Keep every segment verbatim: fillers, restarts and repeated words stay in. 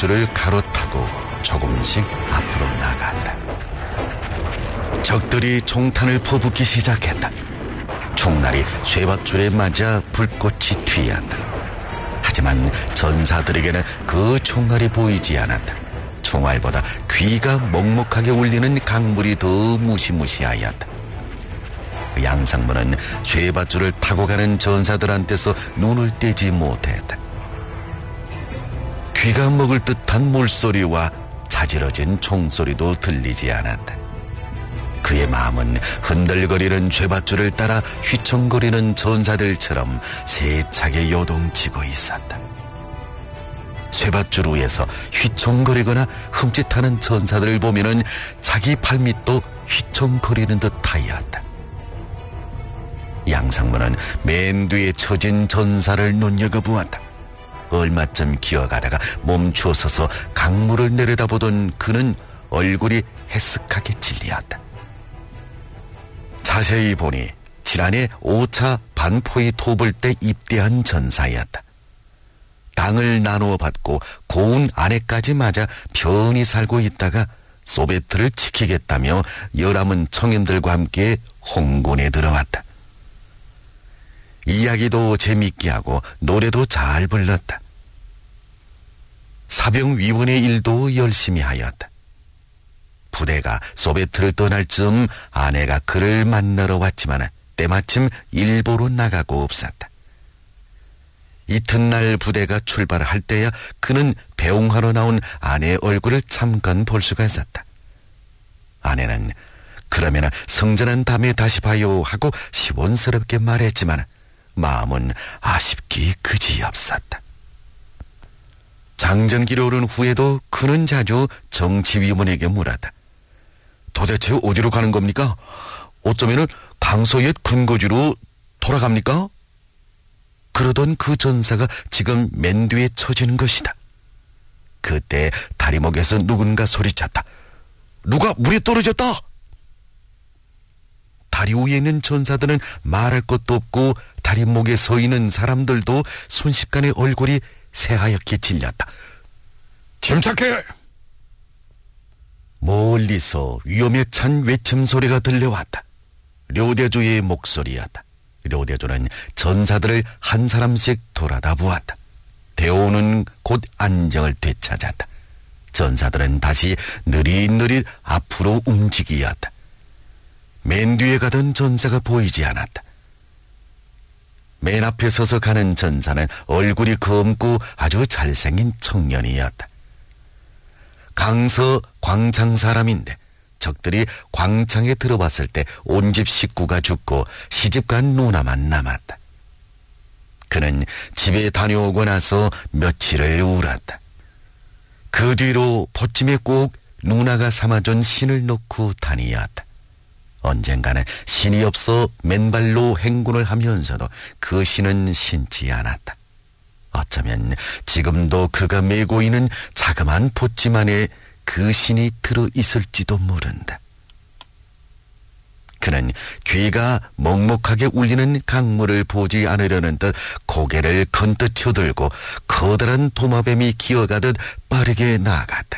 쇠밧줄을 가로타고 조금씩 앞으로 나간다. 적들이 총탄을 퍼붓기 시작했다. 총날이 쇠밧줄에 맞아 불꽃이 튀었다. 하지만 전사들에게는 그 총알이 보이지 않았다. 총알보다 귀가 먹먹하게 울리는 강물이 더 무시무시하였다. 양상문은 쇠밧줄을 타고 가는 전사들한테서 눈을 떼지 못했다. 귀가 먹을 듯한 물소리와 자지러진 총소리도 들리지 않았다. 그의 마음은 흔들거리는 쇠밧줄을 따라 휘청거리는 전사들처럼 세차게 요동치고 있었다. 쇠밧줄 위에서 휘청거리거나 흠칫하는 전사들을 보면은 자기 발밑도 휘청거리는 듯하였다. 양상문은 맨 뒤에 처진 전사를 눈여겨보았다. 얼마쯤 기어가다가 멈추어 서서 강물을 내려다보던 그는 얼굴이 해쓱하게 질리었다. 자세히 보니 지난해 오 차 반포위 토벌 때 입대한 전사였다. 땅을 나누어 받고 고운 아내까지 맞아 편히 살고 있다가 소베트를 지키겠다며 열함은 청년들과 함께 홍군에 들어왔다. 이야기도 재밌게 하고 노래도 잘 불렀다. 사병 위원의 일도 열심히 하였다. 부대가 소베트를 떠날 즈음 아내가 그를 만나러 왔지만 때마침 일보로 나가고 없었다. 이튿날 부대가 출발할 때야 그는 배웅하러 나온 아내의 얼굴을 잠깐 볼 수가 있었다. 아내는 그러면 성전한 다음에 다시 봐요 하고 시원스럽게 말했지만 마음은 아쉽기 그지없었다. 장전기를 오른 후에도 그는 자주 정치위원에게 물었다. 도대체 어디로 가는 겁니까? 어쩌면은 강서옛 근거지로 돌아갑니까? 그러던 그 전사가 지금 맨 뒤에 처지는 것이다. 그때 다리목에서 누군가 소리쳤다. 누가 물에 떨어졌다! 다리 위에 있는 전사들은 말할 것도 없고 다리목에 서 있는 사람들도 순식간에 얼굴이 새하얗게 질렸다. 침착해! 멀리서 위험에 찬 외침 소리가 들려왔다. 료대조의 목소리였다. 료대조는 전사들을 한 사람씩 돌아다 보았다. 대오는 곧 안정을 되찾았다. 전사들은 다시 느릿느릿 앞으로 움직이었다. 맨 뒤에 가던 전사가 보이지 않았다. 맨 앞에 서서 가는 전사는 얼굴이 검고 아주 잘생긴 청년이었다. 강서 광창 사람인데 적들이 광창에 들어왔을 때 온 집 식구가 죽고 시집간 누나만 남았다. 그는 집에 다녀오고 나서 며칠을 울었다. 그 뒤로 보찜에 꼭 누나가 삼아준 신을 놓고 다니었다. 언젠가는 신이 없어 맨발로 행군을 하면서도 그 신은 신지 않았다. 어쩌면 지금도 그가 메고 있는 자그마한 보찜 안에 그 신이 들어있을지도 모른다. 그는 귀가 먹먹하게 울리는 강물을 보지 않으려는 듯 고개를 건뜻 쳐들고 커다란 도마뱀이 기어가듯 빠르게 나아갔다.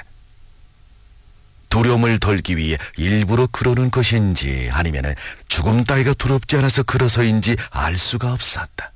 두려움을 덜기 위해 일부러 그러는 것인지 아니면 죽음 따위가 두렵지 않아서 그러서인지 알 수가 없었다.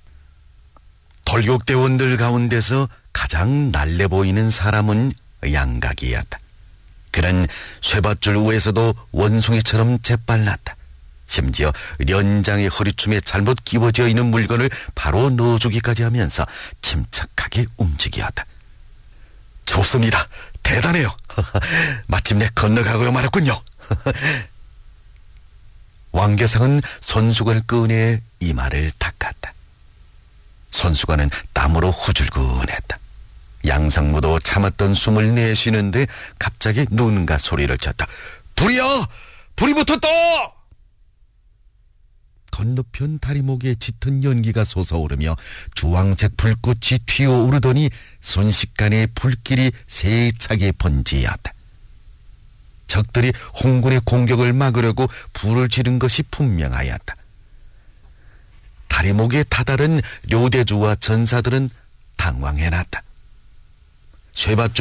돌격대원들 가운데서 가장 날래 보이는 사람은 양각이었다. 그는 쇠밧줄 위에서도 원숭이처럼 재빨랐다. 심지어 련장의 허리춤에 잘못 끼워져 있는 물건을 바로 넣어주기까지 하면서 침착하게 움직였다. 좋습니다. 대단해요. 마침내 건너가고야 말았군요. 왕계상은 손수건을 꺼내 이마를 닦았다. 손수건은 땀으로 후줄근했다. 양상무도 참았던 숨을 내쉬는데 갑자기 누군가 소리를 쳤다. 불이야! 불이 붙었다! 건너편 다리목에 짙은 연기가 솟아오르며 주황색 불꽃이 튀어오르더니 순식간에 불길이 세차게 번지었다. 적들이 홍군의 공격을 막으려고 불을 지른 것이 분명하였다. 다리목에 다다른 료대주와 전사들은 당황해놨다. 쇠밧줄